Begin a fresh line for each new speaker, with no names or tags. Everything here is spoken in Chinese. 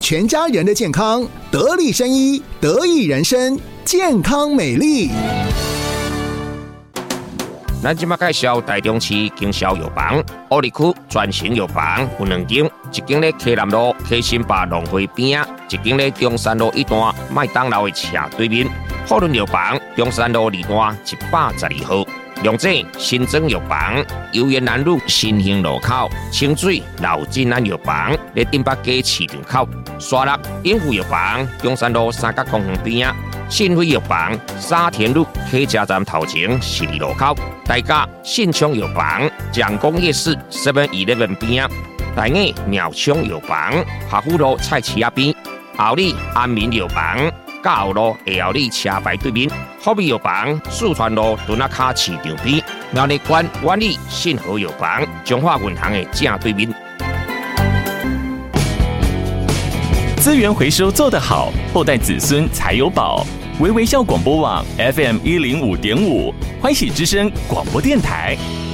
全家人的健康，得力生医，得益人生，健康美丽。
咱即马介绍台中市经销药房，乌里区全型药房有2间，一间咧溪南路溪新坝农会边啊，一间咧中山路一段麦当劳的斜对面。富润药房中山路2段112号。龙井新庄药房，游园南路新兴路口，清水老金安药房咧顶北街市场口，沙鹿永福药房中山路三角公园边啊，信辉药房沙田路客家站头前12路口，大家信昌药房蒋公夜市 7-11边啊，大雅鸟昌药房华富路菜市仔边，后里安民药房。嘉后路下后里车牌对面，福美药房四川路墩仔卡市场边，苗栗县万里信和药房中华银行的正对面。
资源回收做得好，后代子孙才有宝。微微笑广播网 FM 105.5，欢喜之声广播电台。